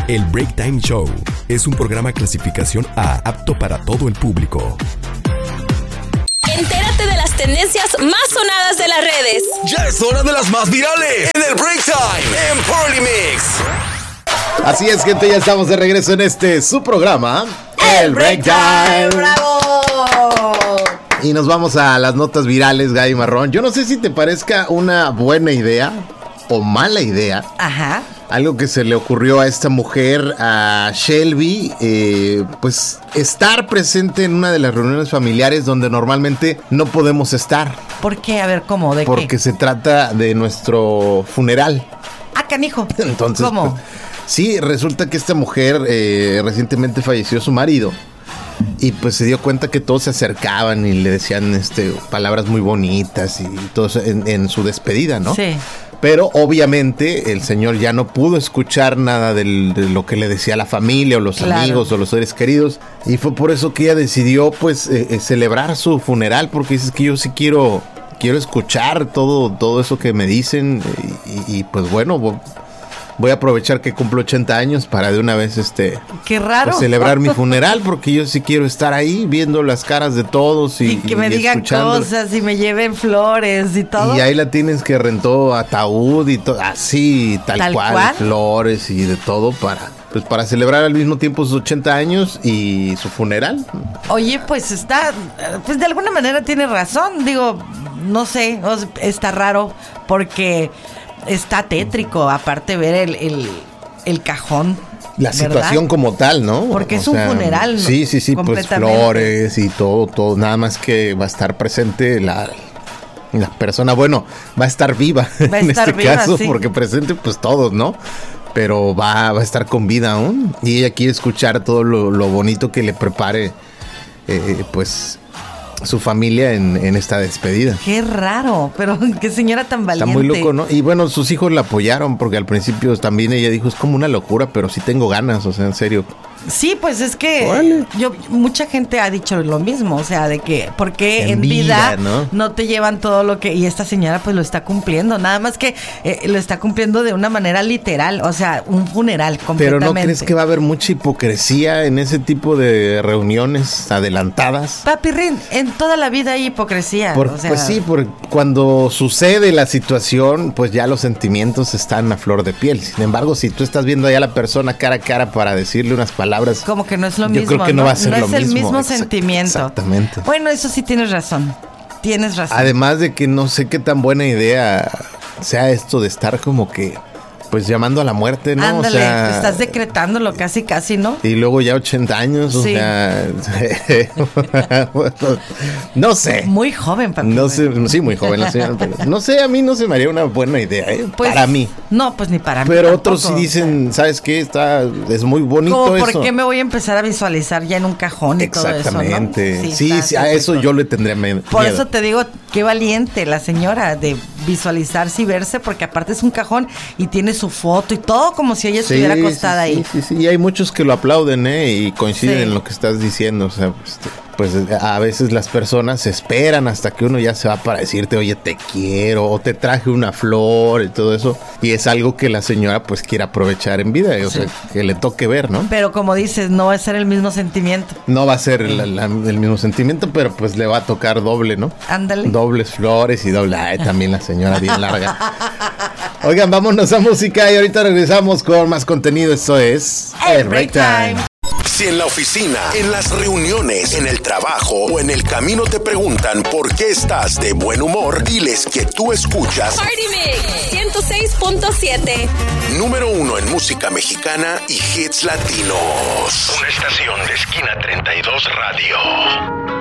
El Break Time Show es un programa clasificación A apto para todo el público. Entérate de las tendencias más sonadas de las redes. Ya es hora de las más virales en el Break Time en Party Mix. Así es, gente, ya estamos de regreso en su programa, El Break Time. ¡Bravo! Y nos vamos a las notas virales, Gaby Marrón. Yo no sé si te parezca una buena idea o mala idea. Ajá. Algo que se le ocurrió a esta mujer, a Shelby, pues estar presente en una de las reuniones familiares donde normalmente no podemos estar. ¿Por qué? A ver, ¿cómo? ¿De Porque qué? se trata de nuestro funeral. Ah, canijo. Entonces, ¿cómo? Pues, sí, resulta que esta mujer recientemente falleció su marido. Y pues se dio cuenta que todos se acercaban y le decían palabras muy bonitas y todo eso en su despedida, ¿no? Sí. Pero obviamente el señor ya no pudo escuchar nada de lo que le decía la familia o los amigos o los seres queridos. Y fue por eso que ella decidió pues celebrar su funeral, porque dices que yo sí quiero escuchar todo eso que me dicen y pues bueno, voy a aprovechar que cumplo 80 años para de una vez qué raro. pues, celebrar mi funeral, porque yo sí quiero estar ahí viendo las caras de todos y que me digan cosas y me lleven flores y todo. Y ahí la tienes que rentó ataúd y todo, así, tal cual, flores y de todo para celebrar al mismo tiempo sus 80 años y su funeral. Oye, pues pues de alguna manera tiene razón, digo, no sé, está raro porque está tétrico, aparte ver el cajón. La situación, ¿verdad?, como tal, ¿no? Porque es un funeral. Sí, pues flores y todo, nada más que va a estar presente la persona, bueno, va a estar viva en este caso, sí, porque presente pues todos, ¿no? Pero va a estar con vida aún y ella quiere escuchar todo lo bonito que le prepare pues su familia en esta despedida. Qué raro, pero qué señora tan valiente. Está muy loco, ¿no? Y bueno, sus hijos la apoyaron porque al principio también ella dijo, es como una locura, pero sí tengo ganas, o sea, en serio. Sí, pues es que mucha gente ha dicho lo mismo, o sea, de que porque en vida no te llevan todo lo que, y esta señora pues lo está cumpliendo, nada más que lo está cumpliendo de una manera literal, o sea, un funeral completamente. Pero ¿no crees que va a haber mucha hipocresía en ese tipo de reuniones adelantadas? Papirrín, en toda la vida hay hipocresía. O sea, pues sí, porque cuando sucede la situación, pues ya los sentimientos están a flor de piel. Sin embargo, si tú estás viendo allá a la persona cara a cara para decirle unas palabras, como que no es lo mismo. Yo creo que no va a ser lo mismo. No es el mismo sentimiento. Exactamente. Bueno, eso sí tienes razón. Tienes razón. Además de que no sé qué tan buena idea sea esto de estar como que pues llamando a la muerte, ¿no? Ándale, o sea, estás decretándolo casi, ¿no? Y luego ya 80 años, o sea, no sé. Muy joven, papi. No sé, sí, muy joven la señora, pero no sé, a mí no se me haría una buena idea, pues, para mí. No, pues ni para mí. Pero tampoco, otros sí dicen, ¿sabes qué? Es muy bonito ¿cómo, eso. ¿Por qué me voy a empezar a visualizar ya en un cajón y todo eso, ¿no? Exactamente. Sí, a eso yo le tendría miedo. Por eso te digo, qué valiente la señora de visualizarse y verse, porque aparte es un cajón y tiene su foto y todo como si ella estuviera acostada ahí. Sí, y hay muchos que lo aplauden, y coinciden en lo que estás diciendo, o sea, pues a veces las personas esperan hasta que uno ya se va para decirte, oye, te quiero, o te traje una flor y todo eso, y es algo que la señora pues quiere aprovechar en vida, o sea, que le toque ver, ¿no? Pero como dices, no va a ser el mismo sentimiento. No va a ser el mismo sentimiento, pero pues le va a tocar doble, ¿no? Ándale. Dobles flores y doble, también la señora bien larga. Oigan, vámonos a música y ahorita regresamos con más contenido. Esto es El Break Time. Si en la oficina, en las reuniones, en el trabajo o en el camino te preguntan por qué estás de buen humor, diles que tú escuchas Party Mix 106.7. Número 1 en música mexicana y hits latinos. Una estación de Esquina 32 Radio.